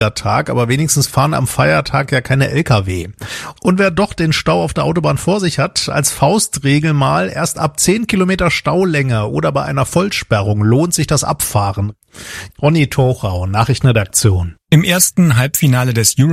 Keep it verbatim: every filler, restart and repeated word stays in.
Tag, aber wenigstens fahren am Feiertag ja keine L K W. Und wer doch den Stau auf der Autobahn vor sich hat, als Faustregel mal, erst ab zehn Kilometer Staulänge oder bei einer Vollsperrung lohnt sich das Abfahren. Ronny Tochau, Nachrichtenredaktion. Im ersten Halbfinale des Euro